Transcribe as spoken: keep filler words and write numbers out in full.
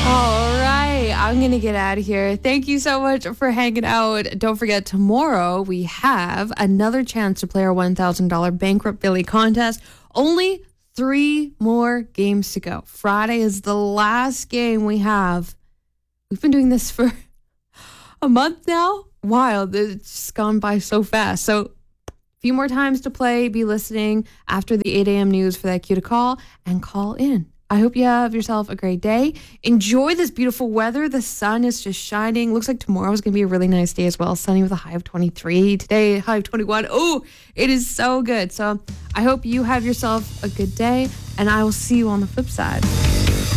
All right, I'm going to get out of here. Thank you so much for hanging out. Don't forget, tomorrow we have another chance to play our one thousand dollars Bankrupt Billy contest. Only three more games to go. Friday is the last game we have. We've been doing this for a month now. Wild. It's just gone by so fast. So a few more times to play. Be listening after the eight a.m. news for that cue to call and call in. I hope you have yourself a great day. Enjoy this beautiful weather. The sun is just shining. Looks like tomorrow's going to be a really nice day as well. Sunny with a high of twenty-three. Today, high of twenty-one. Oh, it is so good. So I hope you have yourself a good day, and I will see you on the flip side.